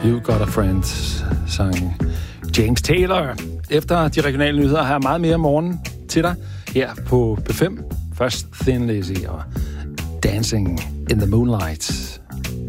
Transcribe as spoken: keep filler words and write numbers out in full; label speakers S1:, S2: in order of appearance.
S1: You Got a Friend, sang James Taylor. Efter de regionale nyheder har jeg meget mere morgen til dig her på P fem. Først Thin Lizzy og Dancing in the Moonlight.